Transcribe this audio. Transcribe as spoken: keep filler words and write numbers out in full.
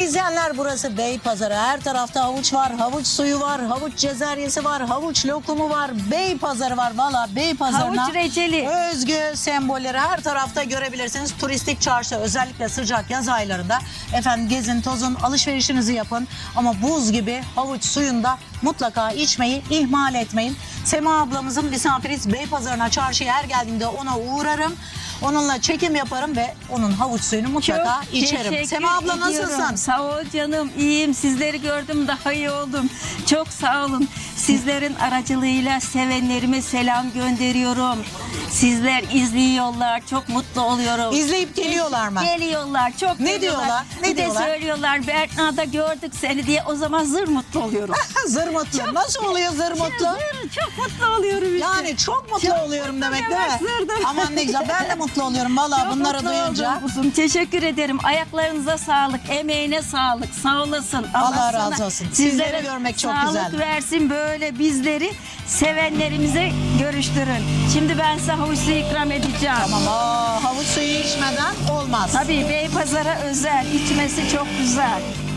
izleyenler, burası Beypazarı. Her tarafta havuç var, havuç suyu var, havuç cezeryesi var, havuç lokumu var, Beypazarı var. Valla Beypazarı'na Havuç reçeli. özgü sembolleri her tarafta görebilirsiniz. Turistik çarşı, özellikle sıcak yaz aylarında efendim gezin, tozun, alışverişinizi yapın. Ama buz gibi havuç suyunda mutlaka içmeyi ihmal etmeyin. Sema ablamızın misafiriyiz. Beypazarı'na, çarşıya her geldiğimde ona uğrarım. Onunla çekim yaparım ve onun havuç suyunu mutlaka Çok içerim. teşekkür Sema abla ediyorum. nasılsın? Sağ ol canım, iyiyim. Sizleri gördüm, daha iyi oldum. Çok sağ olun. Sizlerin aracılığıyla sevenlerime selam gönderiyorum. Sizler izliyorlar, çok mutlu oluyorum. İzleyip geliyorlar mı? Geliyorlar, çok Ne geliyorlar. diyorlar? Ne Bir diyorlar? de söylüyorlar, Berna'da gördük seni diye, o zaman zır mutlu oluyorum. Zır mutlu. Nasıl oluyor zır mutlu? Zır, çok mutlu oluyorum işte. Yani çok mutlu Çok oluyorum mutlu demek demek, değil mi? zırdı. Aman ne güzel. Ben de mutlu oluyorum valla Çok bunları mutlu duyunca. oldum kuzum. Teşekkür ederim. Ayaklarınıza sağlık, emeğine sağlık. Sağ olasın. Allah sana razı olsun. Sizleri görmek çok sağlık güzel. versin, böyle bizleri sevenlerimize görüştürün. Şimdi ben size havuç suyu ikram edeceğim. Tamam. Aa, havuç suyu içmeden olmaz. Tabii Beypazarı özel, içmesi çok güzel.